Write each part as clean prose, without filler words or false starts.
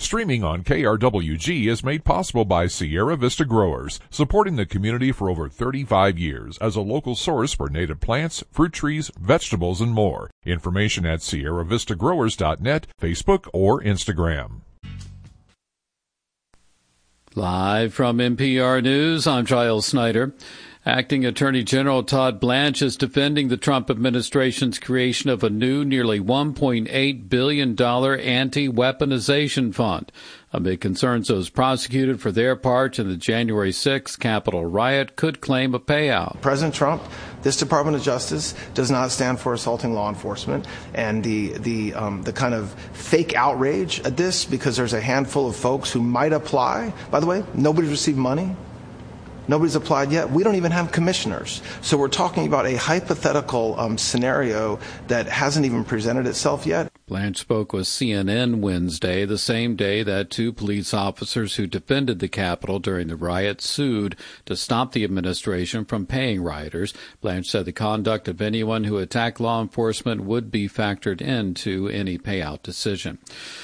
Streaming on KRWG is made possible by Sierra Vista Growers, supporting the community for over 35 years as a local source for native plants, fruit trees, vegetables, and more. Information at sierravistagrowers.net, Facebook, or Instagram. Live from NPR News, I'm Giles Snyder. Acting Attorney General Todd Blanche is defending the Trump administration's creation of a new nearly $1.8 billion anti-weaponization fund, amid concerns those prosecuted for their part in the January 6th Capitol riot could claim a payout. President Trump, this Department of Justice does not stand for assaulting law enforcement, and the kind of fake outrage at this, because there's a handful of folks who might apply. By the way, nobody's received money. Nobody's applied yet. We don't even have commissioners. So we're talking about a hypothetical scenario that hasn't even presented itself yet. Blanche spoke with CNN Wednesday, the same day that two police officers who defended the Capitol during the riot sued to stop the administration from paying rioters. Blanche said the conduct of anyone who attacked law enforcement would be factored into any payout decision.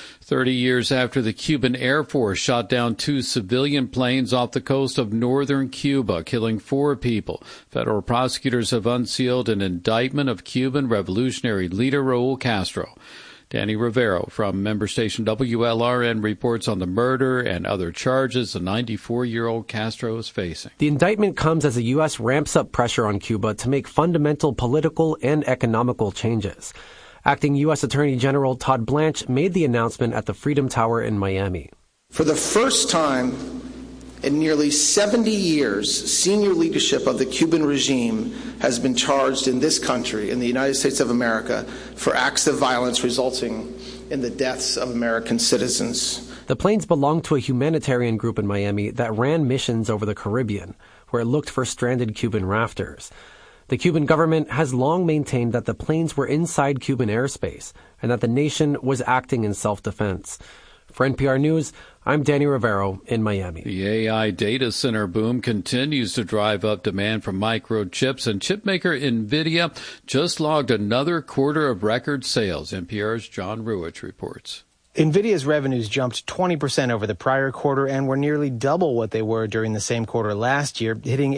30 years after the Cuban Air Force shot down two civilian planes off the coast of northern Cuba, killing 4 people, federal prosecutors have unsealed an indictment of Cuban revolutionary leader Raul Castro. Danny Rivero from member station WLRN reports on the murder and other charges the 94-year-old Castro is facing. The indictment comes as the U.S. ramps up pressure on Cuba to make fundamental political and economical changes. Acting U.S. Attorney General Todd Blanche made the announcement at the Freedom Tower in Miami. For the first time in nearly 70 years, senior leadership of the Cuban regime has been charged in this country, in the United States of America, for acts of violence resulting in the deaths of American citizens. The planes belonged to a humanitarian group in Miami that ran missions over the Caribbean, where it looked for stranded Cuban rafters. The Cuban government has long maintained that the planes were inside Cuban airspace and that the nation was acting in self-defense. For NPR News, I'm Danny Rivero in Miami. The AI data center boom continues to drive up demand for microchips, and chipmaker NVIDIA just logged another quarter of record sales. NPR's John Ruwitch reports. NVIDIA's revenues jumped 20% over the prior quarter and were nearly double what they were during the same quarter last year, hitting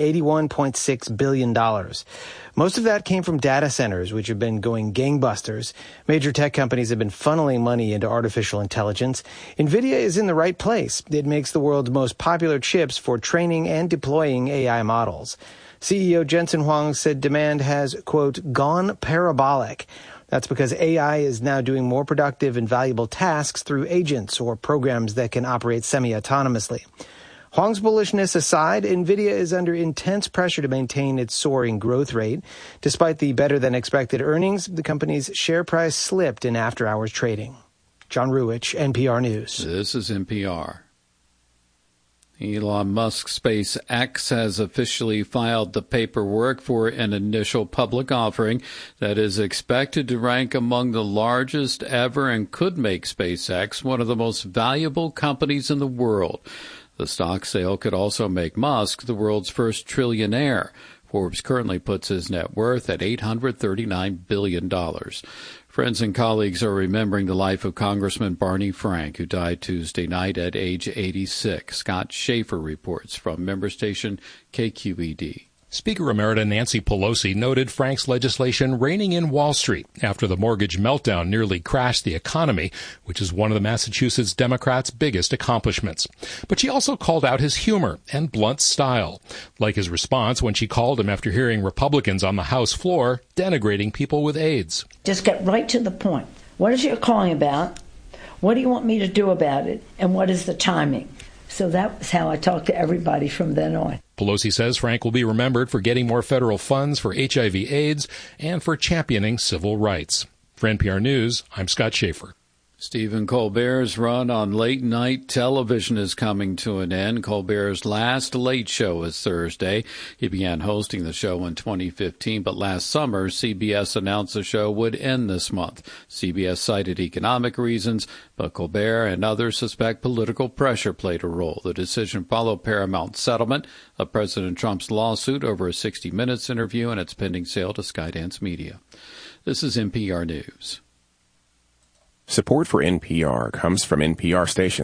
$81.6 billion. Most of that came from data centers, which have been going gangbusters. Major tech companies have been funneling money into artificial intelligence. NVIDIA is in the right place. It makes the world's most popular chips for training and deploying AI models. CEO Jensen Huang said demand has, quote, gone parabolic. That's because AI is now doing more productive and valuable tasks through agents or programs that can operate semi-autonomously. Huang's bullishness aside, NVIDIA is under intense pressure to maintain its soaring growth rate. Despite the better-than-expected earnings, the company's share price slipped in after-hours trading. John Ruwitch, NPR News. This is NPR. Elon Musk's SpaceX has officially filed the paperwork for an initial public offering that is expected to rank among the largest ever and could make SpaceX one of the most valuable companies in the world. The stock sale could also make Musk the world's first trillionaire. Forbes currently puts his net worth at $839 billion. Friends and colleagues are remembering the life of Congressman Barney Frank, who died Tuesday night at age 86. Scott Schaefer reports from member station KQED. Speaker Emerita Nancy Pelosi noted Frank's legislation reining in Wall Street after the mortgage meltdown nearly crashed the economy, which is one of the Massachusetts Democrats' biggest accomplishments. But she also called out his humor and blunt style, like his response when she called him after hearing Republicans on the House floor denigrating people with AIDS. Just get right to the point. What is your calling about? What do you want me to do about it? And what is the timing? So that was how I talked to everybody from then on. Pelosi says Frank will be remembered for getting more federal funds for HIV/AIDS and for championing civil rights. For NPR News, I'm Scott Schaefer. Stephen Colbert's run on late-night television is coming to an end. Colbert's last late show is Thursday. He began hosting the show in 2015, but last summer, CBS announced the show would end this month. CBS cited economic reasons, but Colbert and others suspect political pressure played a role. The decision followed Paramount's settlement of President Trump's lawsuit over a 60 Minutes interview and its pending sale to Skydance Media. This is NPR News. Support for NPR comes from NPR stations